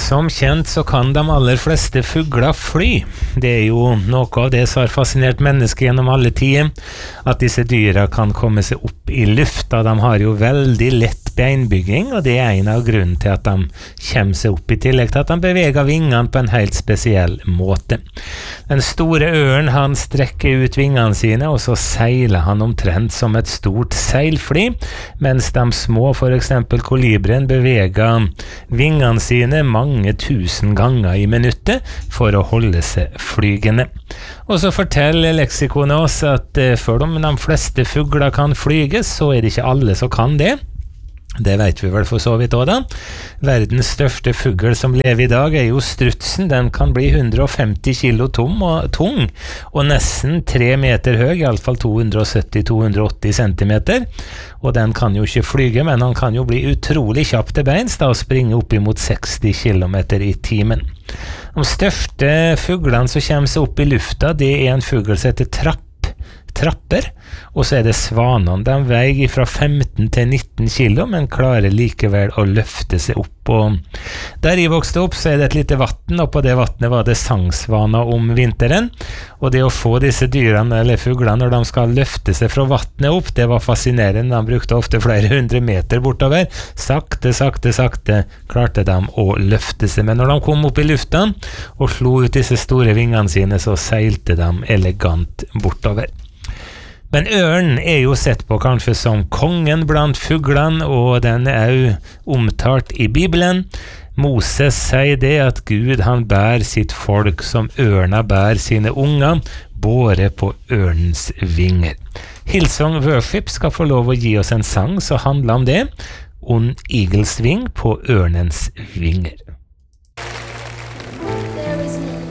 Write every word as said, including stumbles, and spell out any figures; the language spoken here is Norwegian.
Som kjent så kan de aller fleste fugler fly. Det er jo noe av det som har fascinert mennesker gjennom alle tider, at disse dyra kan komme seg opp i lufta. De har jo veldig lett beinbygging, og det er en av grunnen til at de kommer seg opp, i tillegg til at de beveger vingene på en helt spesiell måte. Den store ørn, han strekker ut vingene sine, og så seiler han omtrent som et stort seilfly, mens de små, for eksempel kolibrien, beveger vingene sine mange tusen ganger i minuttet for å holde seg flygende. Og så forteller leksikonet oss at eh, for om de fleste fugler kan flyges, så er det ikke alle som kan det. Det vet vi vel for så vidt også da. Verdens største fugl som lever i dag er jo strutsen. Den kan bli hundre og femti kilo tom og tung, og nesten tre meter høy, i alle fall to hundre og sytti til to hundre og åtti centimeter. Og den kan jo ikke flyge, men han kan jo bli utrolig kjapp til beins da, og springe opp imot seksti kilometer i timen. De største fuglene som kommer seg opp i lufta, det er en fugl som heter trapp. trapper, og så er det svanene. De veier fra femten til nitten kilo, men klarer likevel å løfte seg opp. Og der jeg vokste opp, så er det et lite vatten, og på det vattnet var det sangsvaner om vinteren. Og det å få disse dyrene, eller fuglene, når de skal løfte seg fra vattnet opp, det var fascinerende. De brukte ofte flere hundre meter bortover. Sakte, sakte, sakte klarte de å løfte seg. Men når de kom opp i lufta og slo ut disse store vingene sine, så seilte de elegant bortover. Men ørnen er jo sett på kanskje som kongen blant fuglene, og den er jo omtalt i Bibelen. Moses sier det at Gud han bær sitt folk som ørna bær sine unger, båret på ørnens vinger. Hillsong Worship skal få lov å gi oss en sang som handler om det, On Eagle's Wing, på ørnens vinger.